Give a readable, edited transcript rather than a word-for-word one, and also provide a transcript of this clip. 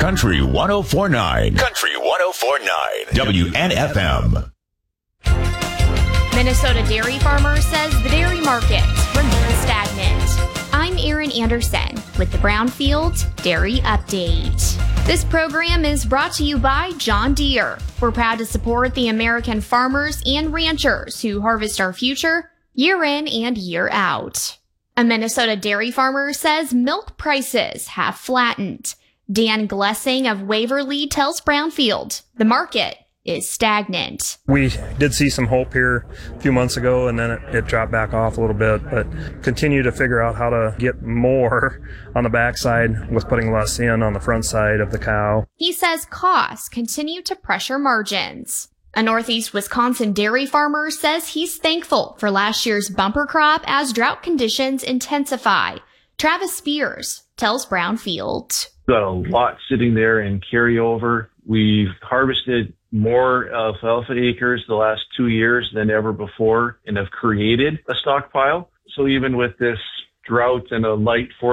Country 104.9. Country 104.9. WNFM. Minnesota dairy farmer says the dairy market remains stagnant. I'm Erin Anderson with the Brownfield Dairy Update. This program is brought to you by John Deere. We're proud to support the American farmers and ranchers who harvest our future year in and year out. A Minnesota dairy farmer says milk prices have flattened. Dan Glessing of Waverly tells Brownfield the market is stagnant. We did see some hope here a few months ago, and then it dropped back off a little bit, but continue to figure out how to get more on the backside with putting less in on the front side of the cow. He says costs continue to pressure margins. A Northeast Wisconsin dairy farmer says he's thankful for last year's bumper crop as drought conditions intensify. Travis Spears tells Brownfield. We've got a lot sitting there in carryover. We've harvested more alfalfa acres the last 2 years than ever before and have created a stockpile. So even with this drought and a light